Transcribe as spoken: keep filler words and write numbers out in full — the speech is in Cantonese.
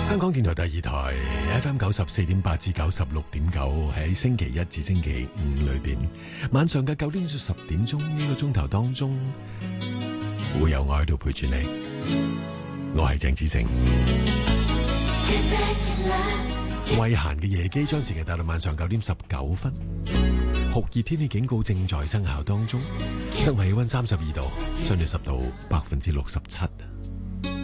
香港電台第二台 F M 九十四點八至九十六點九，喺星期一至星期五裏邊，晚上嘅九點至十點鐘呢個鐘頭當中，會有我喺度陪住你。我係鄭子誠。慧嫻嘅夜機將時間帶到晚上九點十九分，酷熱天氣警告正在生效當中，室外氣溫三十二度，相對濕度百分之六十七。